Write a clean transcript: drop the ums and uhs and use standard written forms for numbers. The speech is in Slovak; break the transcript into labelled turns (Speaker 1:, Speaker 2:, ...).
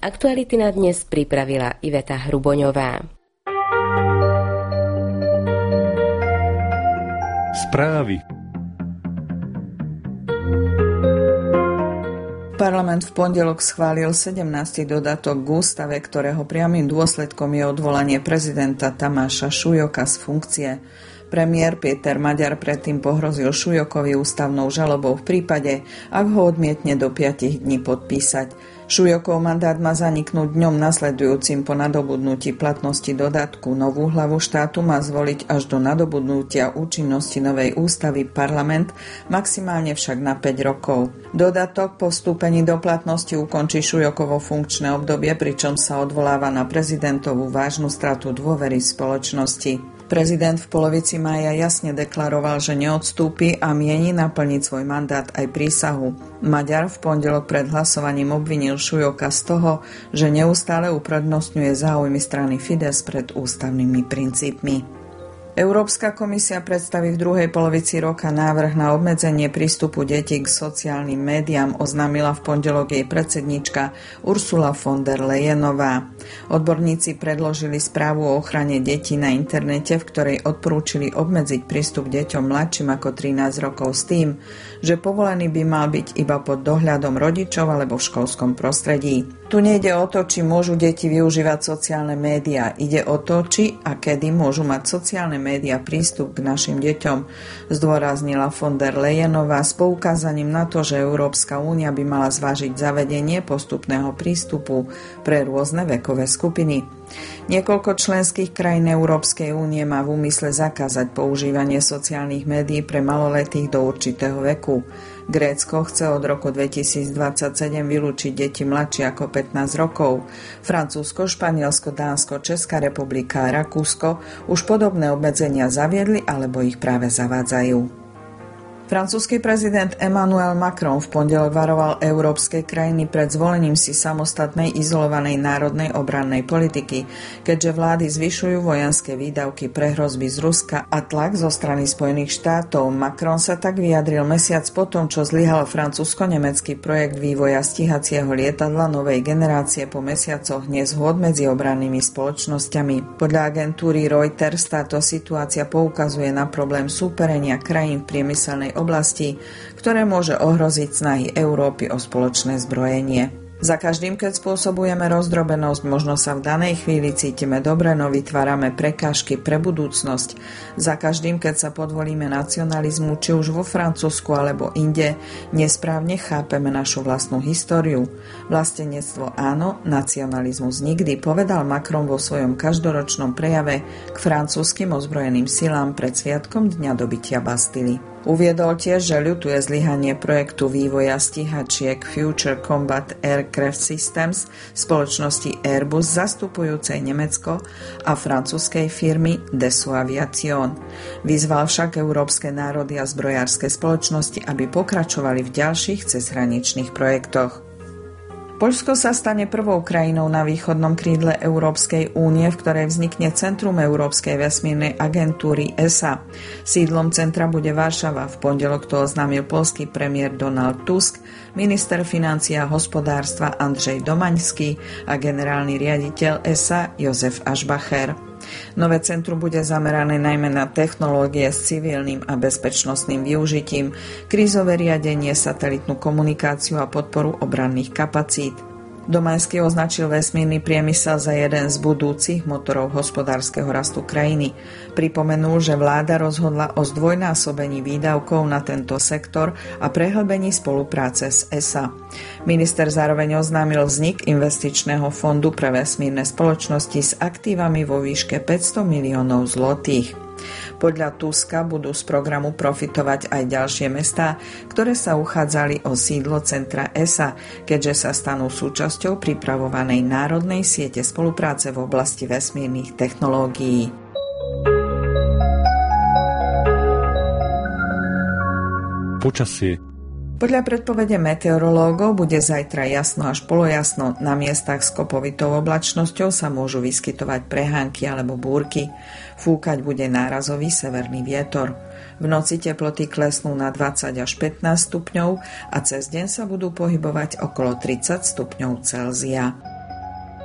Speaker 1: Aktuality na dnes pripravila Iveta Hruboňová.
Speaker 2: Správy.
Speaker 3: Parlament v pondelok schválil 17. dodatok k ústave, ktorého priamym dôsledkom je odvolanie prezidenta Tamáša Šujoka z funkcie. Premiér Peter Maďar predtým pohrozil Šujokovi ústavnou žalobou v prípade, ak ho odmietne do 5 dní podpísať. Šujokov mandát má zaniknúť dňom nasledujúcim po nadobudnutí platnosti dodatku. Novú hlavu štátu má zvoliť až do nadobudnutia účinnosti novej ústavy parlament, maximálne však na 5 rokov. Dodatok po vstúpení do platnosti ukončí Šujokovo funkčné obdobie, pričom sa odvoláva na prezidentovú vážnu stratu dôvery v spoločnosti. Prezident v polovici mája jasne deklaroval, že neodstúpi a mieni naplniť svoj mandát aj prísahu. Maďar v pondelok pred hlasovaním obvinil Šujoka z toho, že neustále uprednostňuje záujmy strany Fides pred ústavnými princípmi. Európska komisia predstaví v druhej polovici roka návrh na obmedzenie prístupu detí k sociálnym médiám, oznámila v pondelok jej predsedníčka Ursula von der Leyenová. Odborníci predložili správu o ochrane detí na internete, v ktorej odporúčili obmedziť prístup deťom mladším ako 13 rokov s tým, že povolený by mal byť iba pod dohľadom rodičov alebo v školskom prostredí. Tu nejde o to, či môžu deti využívať sociálne médiá. Ide o to, či a kedy môžu mať sociálne médiá prístup k našim deťom, zdôraznila von der Leyenová s poukázaním na to, že Európska únia by mala zvážiť zavedenie postupného prístupu pre rôzne vekové skupiny. Niekoľko členských krajín Európskej únie má v úmysle zakázať používanie sociálnych médií pre maloletých do určitého veku. Grécko chce od roku 2027 vylúčiť deti mladšie ako 15 rokov. Francúzsko, Španielsko, Dánsko, Česká republika a Rakúsko už podobné obmedzenia zaviedli alebo ich práve zavádzajú. Francúzsky prezident Emmanuel Macron v pondelok varoval európske krajiny pred zvolením si samostatnej izolovanej národnej obrannej politiky, keďže vlády zvyšujú vojenské výdavky pre hrozby z Ruska a tlak zo strany Spojených štátov. Macron sa tak vyjadril mesiac potom, čo zlyhal francúzsko-nemecký projekt vývoja stíhacieho lietadla novej generácie po mesiacoch nezhôd medzi obrannými spoločnosťami. Podľa agentúry Reuters táto situácia poukazuje na problém súperenia krajín v priemyselnej oblasti, ktoré môže ohroziť snahy Európy o spoločné zbrojenie. Za každým, keď spôsobujeme rozdrobenosť, možno sa v danej chvíli cítime dobre, no vytvárame prekážky pre budúcnosť. Za každým, keď sa podvolíme nacionalizmu, či už vo Francúzsku alebo inde, nesprávne chápeme našu vlastnú históriu. Vlastenectvo áno, nacionalizmus nikdy, povedal Macron vo svojom každoročnom prejave k francúzskym ozbrojeným silám pred sviatkom Dňa dobytia Bastily. Uviedol tiež, že ľutuje zlyhanie projektu vývoja stíhačiek Future Combat Aircraft Systems spoločnosti Airbus zastupujúcej Nemecko a francúzskej firmy Dassault Aviation. Vyzval však európske národy a zbrojárske spoločnosti, aby pokračovali v ďalších cezhraničných projektoch. Poľsko sa stane prvou krajinou na východnom krídle Európskej únie, v ktorej vznikne Centrum Európskej vesmírnej agentúry ESA. Sídlom centra bude Varšava. V pondelok to oznámil poľský premiér Donald Tusk, minister financií a hospodárstva Andrzej Domaňský a generálny riaditeľ ESA Jozef Aschbacher. Nové centrum bude zamerané najmä na technológie s civilným a bezpečnostným využitím, krízové riadenie, satelitnú komunikáciu a podporu obranných kapacít. Domaňský označil vesmírny priemysel za jeden z budúcich motorov hospodárskeho rastu krajiny. Pripomenul, že vláda rozhodla o zdvojnásobení výdavkov na tento sektor a prehlbení spolupráce s ESA. Minister zároveň oznámil vznik investičného fondu pre vesmírne spoločnosti s aktívami vo výške 500 miliónov zlotých. Podľa Tuska budú z programu profitovať aj ďalšie mestá, ktoré sa uchádzali o sídlo centra ESA, keďže sa stanú súčasťou pripravovanej národnej siete spolupráce v oblasti vesmírnych technológií.
Speaker 2: Počasie.
Speaker 3: Podľa predpovede meteorológov bude zajtra jasno až polojasno. Na miestach s kopovitou oblačnosťou sa môžu vyskytovať prehánky alebo búrky. Fúkať bude nárazový severný vietor. V noci teploty klesnú na 20 až 15 stupňov a cez deň sa budú pohybovať okolo 30 stupňov Celzia.